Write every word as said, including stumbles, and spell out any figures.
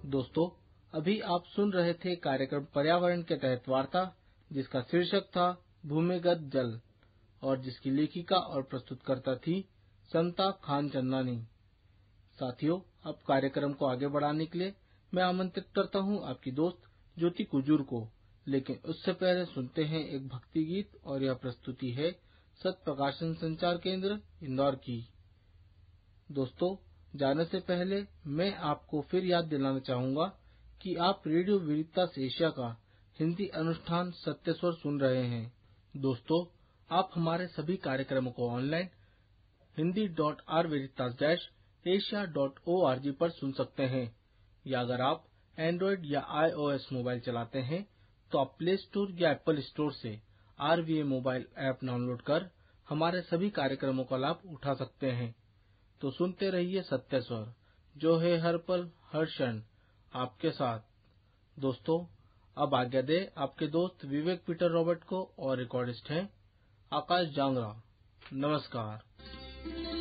दोस्तों, अभी आप सुन रहे थे कार्यक्रम पर्यावरण के तहत वार्ता, जिसका शीर्षक था भूमिगत जल और जिसकी लेखिका और प्रस्तुतकर्ता थी समता खान चंदानी। साथियों, अब कार्यक्रम को आगे बढ़ाने के लिए मैं आमंत्रित करता हूं आपकी दोस्त ज्योति कुजूर को। लेकिन उससे पहले सुनते हैं एक भक्ति गीत, और यह प्रस्तुति है सत प्रकाशन संचार केंद्र इंदौर की। दोस्तों, जाने से पहले मैं आपको फिर याद दिलाना चाहूंगा कि आप रेडियो वेरितास एशिया का हिंदी अनुष्ठान सत्य स्वर सुन रहे हैं। दोस्तों, आप हमारे सभी कार्यक्रमों को online Hindi dot are वेरितास dash Asia dot O R G पर सुन सकते हैं, या अगर आप एंड्रॉइड या आई ओ एस मोबाइल चलाते हैं तो आप प्ले स्टोर या एप्पल स्टोर से are V A mobile app download कर हमारे सभी कार्यक्रमों का लाभ उठा सकते हैं। तो सुनते रहिए सत्य स्वर, जो है हर पल हर क्षण आपके साथ। दोस्तों, अब आज्ञा दे आपके दोस्त विवेक पीटर रॉबर्ट को, और रिकॉर्डिस्ट हैं आकाश जांगरा। नमस्कार।